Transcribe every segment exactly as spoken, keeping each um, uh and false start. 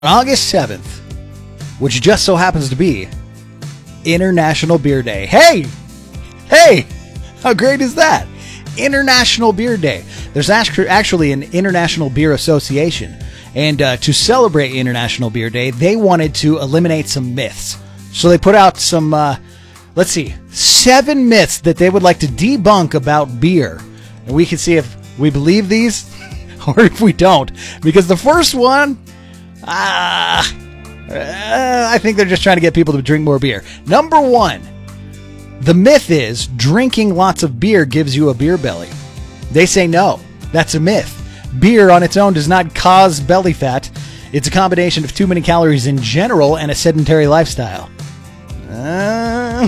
August seventh, which just so happens to be International Beer Day. Hey! Hey! How great is that? International Beer Day. There's actually an International Beer Association. And uh, to celebrate International Beer Day, they wanted to eliminate some myths. So they put out some, uh, let's see, seven myths that they would like to debunk about beer. And we can see if we believe these or if we don't. Because the first one, ah, uh, I think they're just trying to get people to drink more beer. Number one, the myth is drinking lots of beer gives you a beer belly. They say no, that's a myth. Beer on its own does not cause belly fat. It's a combination of too many calories in general and a sedentary lifestyle. Uh,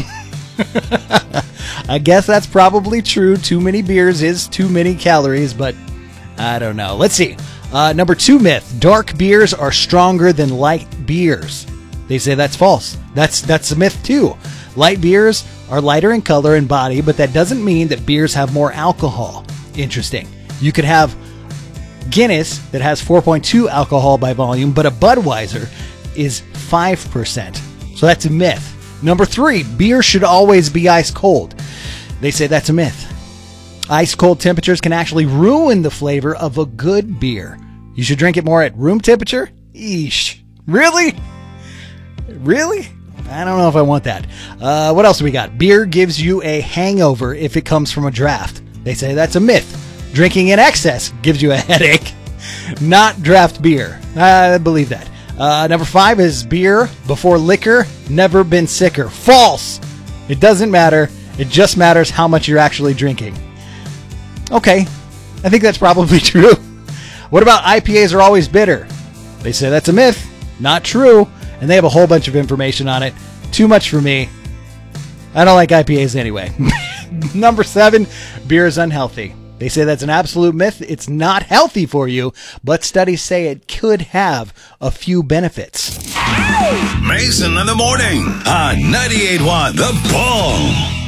I guess that's probably true. Too many beers is too many calories, but I don't know. Let's see. Uh, number two myth, dark beers are stronger than light beers. They say that's false. That's that's a myth too. Light beers are lighter in color and body, but that doesn't mean that beers have more alcohol. Interesting. You could have Guinness that has four point two alcohol by volume, but a Budweiser is five percent. So that's a myth. Number three, beer should always be ice cold. They say that's a myth. Ice cold temperatures can actually ruin the flavor of a good beer. You should drink it more at room temperature? Eesh. Really? Really? I don't know if I want that. Uh, what else do we got? Beer gives you a hangover if it comes from a draft. They say that's a myth. Drinking in excess gives you a headache. Not draft beer. I believe that. Uh, number five is beer before liquor, never been sicker. False. It doesn't matter. It just matters how much you're actually drinking. Okay, I think that's probably true. What about I P As are always bitter? They say that's a myth. Not true. And they have a whole bunch of information on it. Too much for me. I don't like I P As anyway. Number seven, beer is unhealthy. They say that's an absolute myth. It's not healthy for you, but studies say it could have a few benefits. Mason in the morning on ninety-eight point one The Bull.